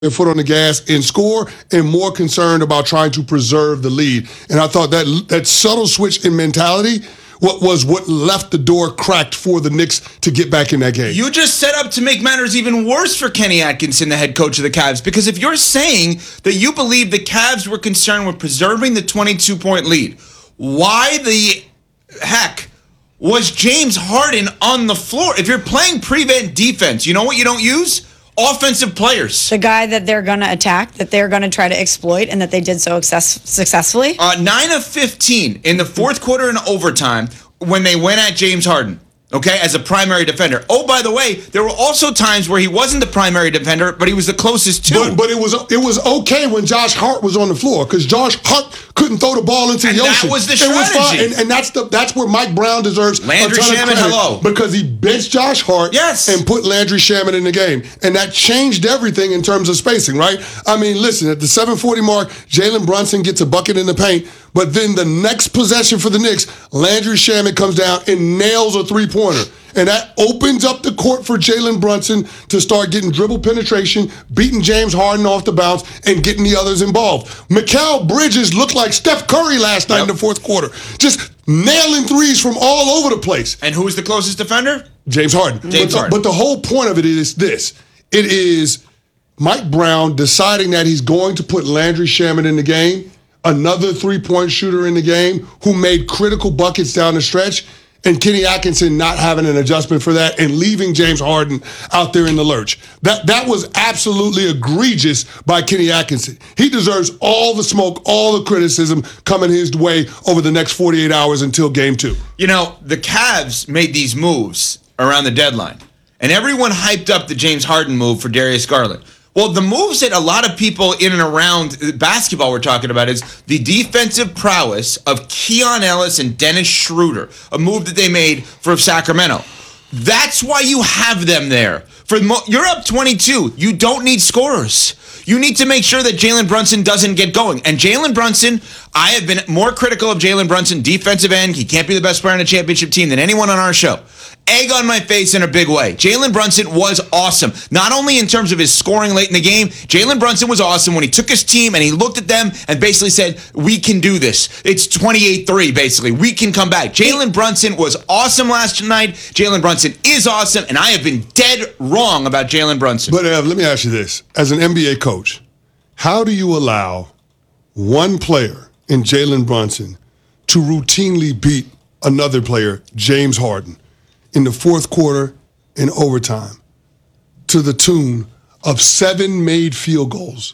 their foot on the gas and score and more concerned about trying to preserve the lead. And I thought that subtle switch in mentality was what left the door cracked for the Knicks to get back in that game. You just set up to make matters even worse for Kenny Atkinson, the head coach of the Cavs, because if you're saying that you believe the Cavs were concerned with preserving the 22-point lead, why the heck was James Harden on the floor? If you're playing prevent defense, you know what you don't use? Offensive players. The guy that they're going to attack, that they're going to try to exploit, and that they did so successfully? 9 of 15 in the fourth quarter and overtime when they went at James Harden, okay, as a primary defender. Oh, by the way, there were also times where he wasn't the primary defender, but he was the closest to. But it was okay when Josh Hart was on the floor, because Josh Hart couldn't throw the ball into the ocean. That was the strategy. It was fine. And that's where Mike Brown deserves Landry a ton Shamet, of credit, hello. because he benched Josh Hart and put Landry Shamet in the game. And that changed everything in terms of spacing, right? I mean, listen, at the 7:40 mark, Jalen Brunson gets a bucket in the paint, but then the next possession for the Knicks, Landry Shamet comes down and nails a three-pointer. And that opens up the court for Jalen Brunson to start getting dribble penetration, beating James Harden off the bounce, and getting the others involved. Mikal Bridges looked like Steph Curry last night in the fourth quarter, just nailing threes from all over the place. And who was the closest defender? James Harden. But the whole point of it is this. It is Mike Brown deciding that he's going to put Landry Shamet in the game, another three-point shooter in the game who made critical buckets down the stretch, and Kenny Atkinson not having an adjustment for that and leaving James Harden out there in the lurch. That was absolutely egregious by Kenny Atkinson. He deserves all the smoke, all the criticism coming his way over the next 48 hours until Game 2. You know, the Cavs made these moves around the deadline, and everyone hyped up the James Harden move for Darius Garland. Well, the moves that a lot of people in and around basketball were talking about is the defensive prowess of Keon Ellis and Dennis Schroeder, a move that they made for Sacramento. That's why you have them there. You're up 22. You don't need scorers. You need to make sure that Jalen Brunson doesn't get going. And Jalen Brunson, I have been more critical of Jalen Brunson, defensive end. He can't be the best player on a championship team than anyone on our show. Egg on my face in a big way. Jalen Brunson was awesome. Not only in terms of his scoring late in the game, Jalen Brunson was awesome when he took his team and he looked at them and basically said, we can do this. It's 28-3, basically. We can come back. Jalen Brunson was awesome last night. Jalen Brunson is awesome, and I have been dead wrong about Jalen Brunson. But let me ask you this. As an NBA coach, how do you allow one player in Jalen Brunson to routinely beat another player, James Harden, in the fourth quarter in overtime to the tune of 7 made field goals?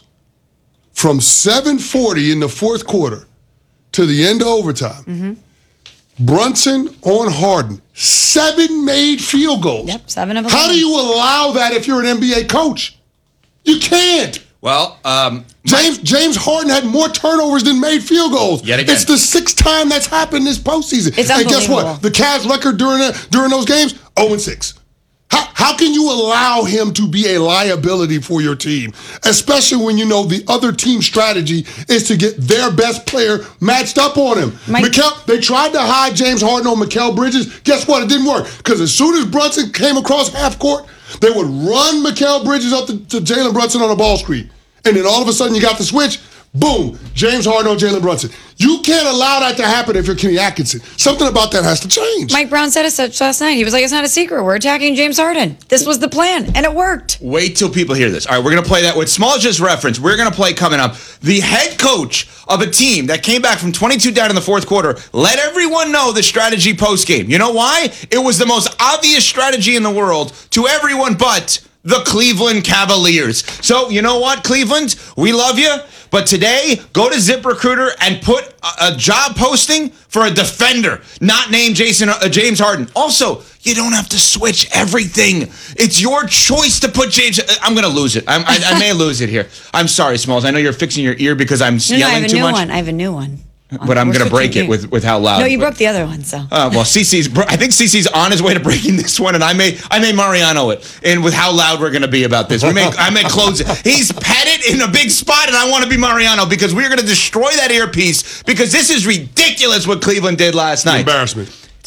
From 7:40 in the fourth quarter to the end of overtime, Brunson on Harden, 7 made field goals. Yep, 7 of them. How do you allow that if you're an NBA coach? You can't. Well, James Harden had more turnovers than made field goals. Yet again. It's the 6th time that's happened this postseason. It's and guess unbelievable. what? The Cavs record during those games, 0-6. How can you allow him to be a liability for your team, especially when you know the other team's strategy is to get their best player matched up on him? They tried to hide James Harden on Mikal Bridges. Guess what? It didn't work, because as soon as Brunson came across half court, they would run Mikal Bridges up to Jalen Brunson on a ball screen. And then all of a sudden you got the switch. Boom, James Harden on Jalen Brunson. You can't allow that to happen if you're Kenny Atkinson. Something about that has to change. Mike Brown said it last night. He was like, it's not a secret. We're attacking James Harden. This was the plan, and it worked. Wait till people hear this. All right, we're going to play that. What Small just referenced, we're going to play coming up. The head coach of a team that came back from 22 down in the fourth quarter let everyone know the strategy post-game. You know why? It was the most obvious strategy in the world to everyone but the Cleveland Cavaliers. So, you know what, Cleveland? We love you. But today, go to ZipRecruiter and put a job posting for a defender, not named James Harden. Also, you don't have to switch everything. It's your choice to put James. I'm going to lose it. I may lose it here. I'm sorry, Smalls. I know you're fixing your ear because I'm yelling too much. I have a new one. But I'm going to break it with how loud. No, you broke the other one, so. Well, I think CC's on his way to breaking this one, and I may Mariano it. And with how loud we're going to be about this, I may close it. He's petted in a big spot, and I want to be Mariano because we're going to destroy that earpiece because this is ridiculous what Cleveland did last night. Embarrassment.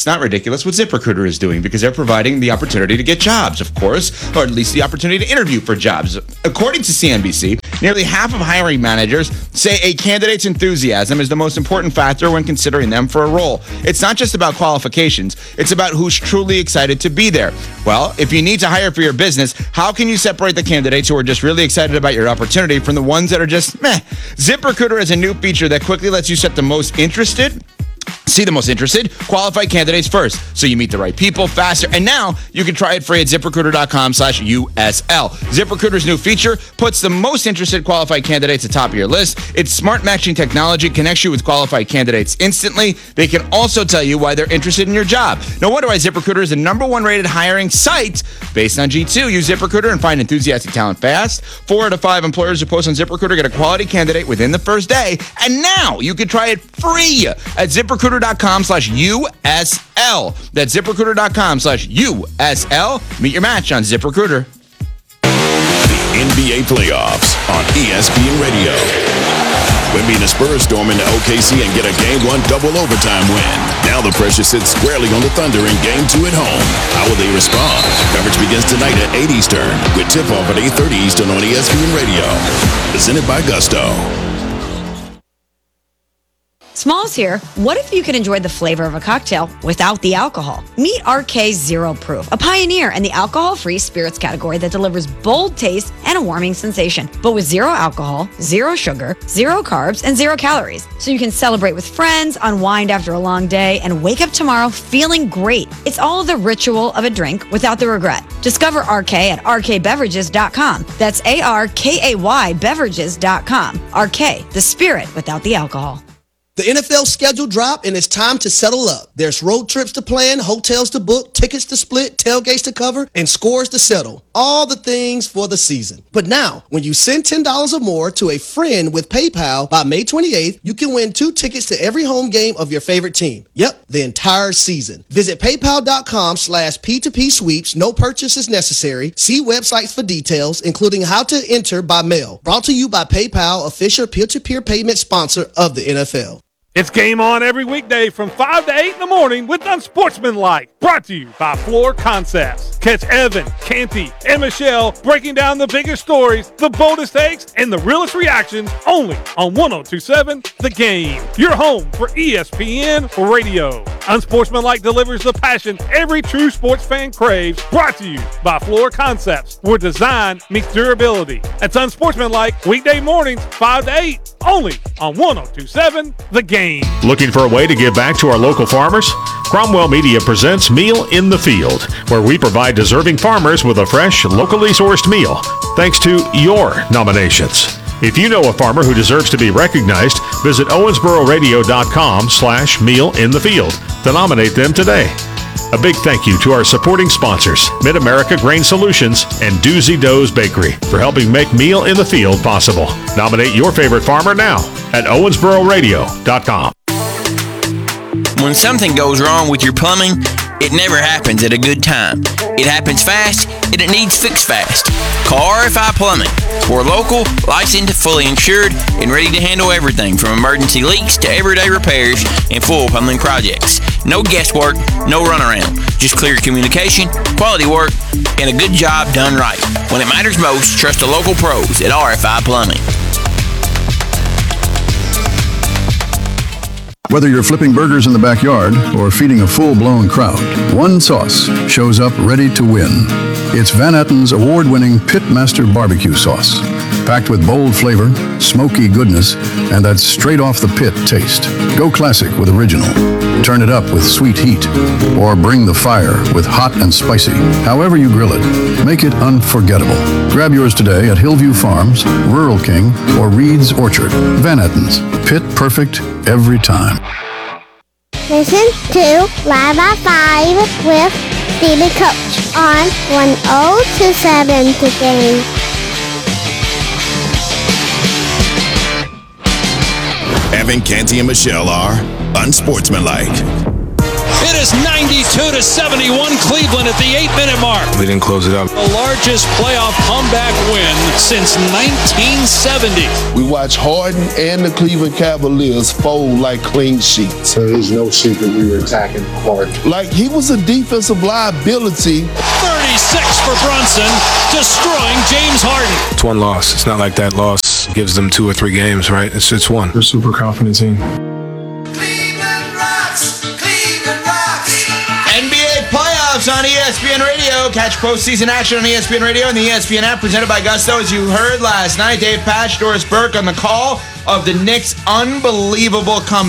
It's not ridiculous what ZipRecruiter is doing because they're providing the opportunity to get jobs, of course, or at least the opportunity to interview for jobs. According to CNBC, nearly half of hiring managers say a candidate's enthusiasm is the most important factor when considering them for a role. It's not just about qualifications, it's about who's truly excited to be there. Well, if you need to hire for your business, how can you separate the candidates who are just really excited about your opportunity from the ones that are just meh? ZipRecruiter is a new feature that quickly lets you set the most interested qualified candidates first, so you meet the right people faster. And now you can try it free at ZipRecruiter.com/USL. ZipRecruiter's new feature puts the most interested qualified candidates atop of your list. Its smart matching technology connects you with qualified candidates instantly. They can also tell you why they're interested in your job. No wonder why ZipRecruiter is the #1 rated hiring site based on G2. Use ZipRecruiter and find enthusiastic talent fast. 4 out of 5 employers who post on ZipRecruiter get a quality candidate within the first day. And now you can try it free at ZipRecruiter.com/USL. That's ZipRecruiter.com/USL. Meet your match on ZipRecruiter. The NBA playoffs on ESPN Radio. Wemby and the Spurs storm into OKC and get a Game 1 double overtime win. Now the pressure sits squarely on the Thunder in Game 2 at home. How will they respond? Coverage begins tonight at 8 Eastern with tip-off at 8:30 Eastern on ESPN Radio. Presented by Gusto. Smalls here. What if you could enjoy the flavor of a cocktail without the alcohol? Meet RK Zero Proof, a pioneer in the alcohol-free spirits category that delivers bold taste and a warming sensation, but with 0 alcohol, 0 sugar, 0 carbs, and 0 calories. So you can celebrate with friends, unwind after a long day, and wake up tomorrow feeling great. It's all the ritual of a drink without the regret. Discover RK at rkbeverages.com. That's ARKAY beverages.com. RK, the spirit without the alcohol. The NFL schedule dropped and it's time to settle up. There's road trips to plan, hotels to book, tickets to split, tailgates to cover, and scores to settle. All the things for the season. But now, when you send $10 or more to a friend with PayPal by May 28th, you can win 2 tickets to every home game of your favorite team. Yep, the entire season. Visit paypal.com/P2P sweeps. No purchase is necessary. See websites for details, including how to enter by mail. Brought to you by PayPal, official peer-to-peer payment sponsor of the NFL. It's game on every weekday from 5 to 8 in the morning with Unsportsmanlike. Brought to you by Floor Concepts. Catch Evan, Canty, and Michelle breaking down the biggest stories, the boldest takes, and the realest reactions only on 102.7 The Game. Your home for ESPN Radio. Unsportsmanlike delivers the passion every true sports fan craves. Brought to you by Floor Concepts, where design meets durability. That's Unsportsmanlike weekday mornings 5 to 8 only on 102.7 The Game. Looking for a way to give back to our local farmers? Cromwell Media presents Meal in the Field, where we provide deserving farmers with a fresh, locally sourced meal, thanks to your nominations. If you know a farmer who deserves to be recognized, visit owensboro.radio.com/mealinthefield to nominate them today. A big thank you to our supporting sponsors, Mid-America Grain Solutions and Doozy Doe's Bakery, for helping make Meal in the Field possible. Nominate your favorite farmer now at owensboro.radio.com. When something goes wrong with your plumbing, it never happens at a good time. It happens fast, and it needs fixed fast. Call RFI Plumbing. We're local, licensed, fully insured, and ready to handle everything from emergency leaks to everyday repairs and full plumbing projects. No guesswork, no runaround. Just clear communication, quality work, and a good job done right. When it matters most, trust the local pros at RFI Plumbing. Whether you're flipping burgers in the backyard or feeding a full-blown crowd, one sauce shows up ready to win. It's Van Etten's award-winning Pitmaster Barbecue Sauce. Packed with bold flavor, smoky goodness, and that straight-off-the-pit taste. Go classic with original. Turn it up with sweet heat. Or bring the fire with hot and spicy. However you grill it, make it unforgettable. Grab yours today at Hillview Farms, Rural King, or Reed's Orchard. Van Etten's. Pit perfect every time. Listen to Live at 5 with Stevie Coach on 102.7 The Game. Evan, Canty, and Michelle are Unsportsmanlike. It is 92-71 Cleveland at the 8-minute mark. We didn't close it out. The largest playoff comeback win since 1970. We watched Harden and the Cleveland Cavaliers fold like clean sheets. So there's no secret we were attacking hard. Like he was a defensive liability. 36 for Brunson, destroying James Harden. It's one loss. It's not like that loss gives them 2 or 3 games, right? It's one. We're a super confident team. NBA playoffs on ESPN Radio. Catch postseason action on ESPN Radio and the ESPN app presented by Gusto. As you heard last night, Dave Patch, Doris Burke on the call of the Knicks' unbelievable comeback.